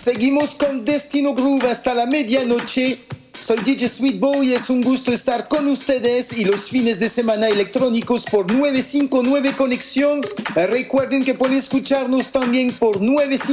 Seguimos con Destino Groove hasta la medianoche. Soy DJ Sweetboy y es un gusto estar con ustedes y los fines de semana electrónicos por 959 Conexión. Recuerden que pueden escucharnos también por 959